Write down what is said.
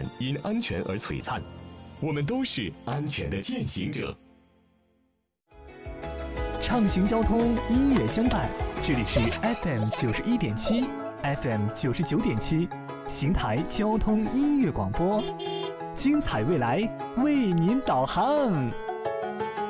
因安全而璀璨。我们都是安全的践行者。 畅行交通，音乐相伴。这里是 FM 91.7 FM 99.7邢台交通音乐广播，精彩未来为您导航。